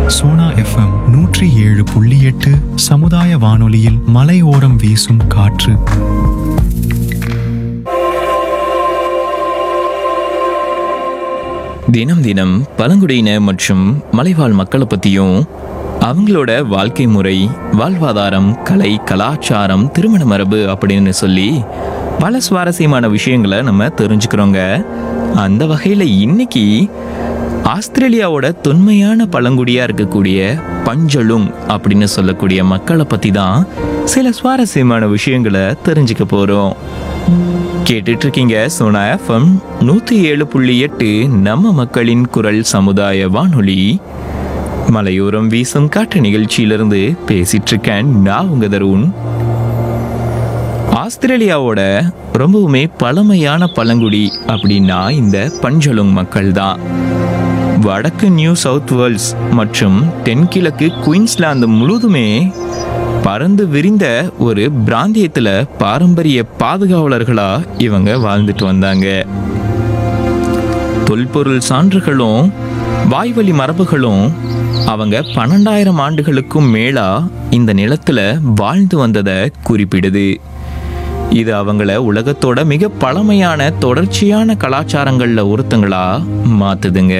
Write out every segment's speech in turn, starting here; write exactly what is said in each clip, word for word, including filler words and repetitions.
Sona FM நூற்றி ஏழு புள்ளி எட்டு சமுதாய வானொலியில் மலையோரம் வீசும் காற்று. தினம் தினம் பழங்குடியின மற்றும் மலைவாழ் மக்களை பற்றியும் அவங்களோட வாழ்க்கை முறை, வாழ்வாதாரம், கலை, கலாச்சாரம், திருமண மரபு அப்படின்னு சொல்லி பல சுவாரஸ்யமான விஷயங்களை நம்ம தெரிஞ்சுக்கிறோங்க. அந்த வகையில் இன்னைக்கு ஆஸ்திரேலியாவோட தொன்மையான பழங்குடியாக இருக்கக்கூடிய பஞ்சலுங் அப்படின்னு சொல்லக்கூடிய மக்களை பற்றி தான் சில சுவாரஸ்யமான விஷயங்களை தெரிஞ்சுக்க போகிறோம். கேட்டுட்டு இருக்கீங்க சோனா எஃப்எம் நூற்றி ஏழு புள்ளி எட்டு நம்ம மக்களின் குரல் சமுதாய வானொலி. மலையோரம் வீசும் காற்று நிகழ்ச்சியிலிருந்து பேசிட்டு இருக்கேன் நான் உங்க தருண். ஆஸ்திரேலியாவோட ரொம்பவுமே பழமையான பழங்குடி அப்படின்னா இந்த பஞ்சலுங் மக்கள் தான். வடக்கு நியூ சவுத் வேல்ஸ் மற்றும் தென்கிழக்கு குயின்ஸ்லாந்து முழுதுமே பறந்து விரிந்த ஒரு பிராந்தியத்துல பாரம்பரிய பாதுகாவலர்களா இவங்க வாழ்ந்துட்டு வந்தாங்க. தொல்பொருள் சான்றுகளும் வாய்வழி மரபுகளும் அவங்க பன்னெண்டாயிரம் ஆண்டுகளுக்கும் மேலா இந்த நிலத்துல வாழ்ந்து வந்ததை குறிப்பிடுது. இது அவங்கள உலகத்தோட மிக பழமையான தொடர்ச்சியான கலாச்சாரங்கள்ல ஒருத்தங்களா மாத்துதுங்க.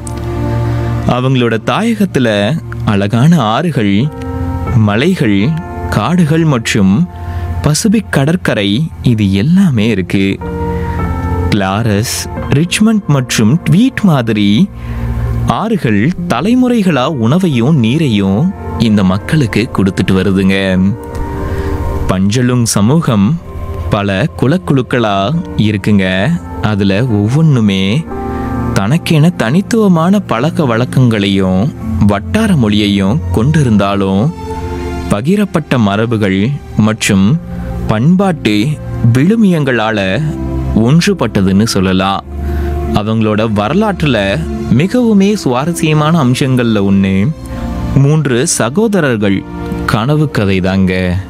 அவங்களோட தாயகத்துல அழகான ஆறுகள், மலைகள், காடுகள் மற்றும் பசிபிக் கடற்கரை இது எல்லாமே இருக்கு. கிளாரஸ், ரிச்மண்ட் மற்றும் ட்வீட் மாதிரி ஆறுகள் தலைமுறைகளா உணவையும் நீரையும் இந்த மக்களுக்கு கொடுத்துட்டு வருதுங்க. பஞ்சலுங் சமூகம் பல குலக்குழுக்களா இருக்குங்க. அதுல ஒவ்வொன்றுமே தனக்கென தனித்துவமான பழக்க வழக்கங்களையும் வட்டார மொழியையும் கொண்டிருந்தாலும் பகிரப்பட்ட மரபுகள் மற்றும் பண்பாட்டு விழுமியங்களால ஒன்றுபட்டதுன்னு சொல்லலாம். அவங்களோட வரலாற்றுல மிகவுமே சுவாரஸ்யமான அம்சங்கள்ல ஒன்று மூன்று சகோதரர்கள் கனவு கதை தாங்க.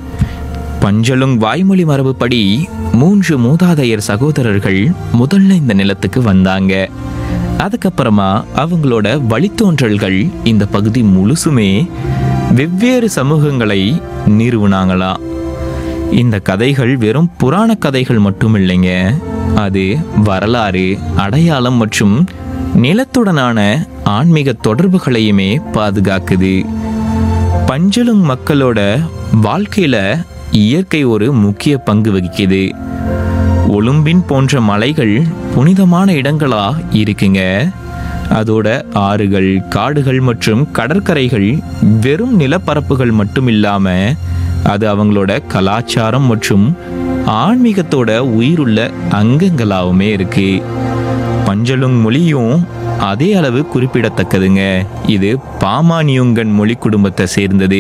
பஞ்சலுங் வாய்மொழி மரபுப்படி மூன்று மூதாதையர் சகோதரர்கள் முதல்ல இந்த நிலத்துக்கு வந்தாங்க. அதுக்கப்புறமா அவங்களோட வழித்தோன்றல்கள் இந்த பகுதி முழுசுமே வெவ்வேறு சமூகங்களை நிறுவனாங்களாம். இந்த கதைகள் வெறும் புராண கதைகள் மட்டும் இல்லைங்க, அது வரலாறு, அடையாளம் மற்றும் நிலத்துடனான ஆன்மீக தொடர்புகளையுமே பாதுகாக்குது. பஞ்சலுங் மக்களோட வாழ்க்கையில இயற்கை ஒரு முக்கிய பங்கு வகிக்குது. ஒலும்பின் போன்ற மலைகள் புனிதமான இடங்களா இருக்குங்க. அதோட ஆறுகள், காடுகள் மற்றும் கடற்கரைகள் வெறும் நிலப்பரப்புகள் மட்டும் இல்லாம அது அவங்களோட கலாச்சாரம் மற்றும் ஆன்மீகத்தோட உயிருள்ள அங்கங்களாகவுமே இருக்கு. பஞ்சலுங் மொழியும் அதே அளவு குறிப்பிடத்தக்கதுங்க. இது பாமானியுங்கன் மொழி குடும்பத்தை சேர்ந்தது.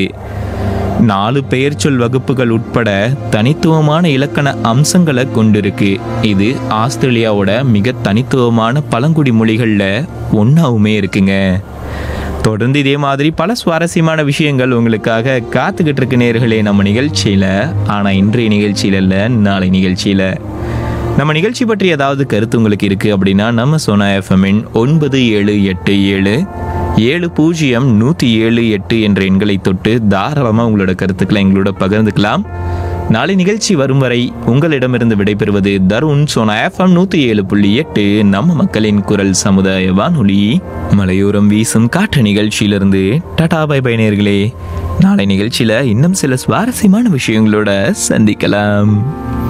நாலு பெயர் சொல் வகுப்புகள் உட்பட தனித்துவமான இலக்கண அம்சங்களை கொண்டிருக்கு. இது ஆஸ்திரேலியாவோட மிக தனித்துவமான பழங்குடி மொழிகள்ல ஒன்றாவுமே இருக்குங்க. தொடர்ந்து இதே மாதிரி பல சுவாரஸ்யமான விஷயங்கள் உங்களுக்காக காத்துக்கிட்டு இருக்கு நேயர்களே நம்ம நிகழ்ச்சியில. ஆனா இன்றைய நிகழ்ச்சியில இல்ல, நாளை நிகழ்ச்சியில. நம்ம நிகழ்ச்சி பற்றி ஏதாவது கருத்து உங்களுக்கு இருக்கு அப்படின்னா நம்ம சோனா எஃப்எம்மின் ஒன்பது ஏழு எட்டு ஏழு ஏழு பூஜ்ஜியம் நூற்றி ஏழு எட்டு என்ற எண்களை தொட்டு தாராளமாக உங்களோட கருத்துக்களை எங்களோட பகிர்ந்துக்கலாம். நாளை நிகழ்ச்சி வரும் வரை உங்களிடமிருந்து விடைபெறுவது தருண். சோனா எஃப்எம் நூற்றி ஏழு புள்ளி எட்டு நம்ம மக்களின் குரல் சமுதாய வானொலி. மலையோரம் வீசும் காற்று நிகழ்ச்சியிலிருந்து டாடா பை பை நேயர்களே. நாளை நிகழ்ச்சியில இன்னும் சில சுவாரஸ்யமான விஷயங்களோட சந்திக்கலாம்.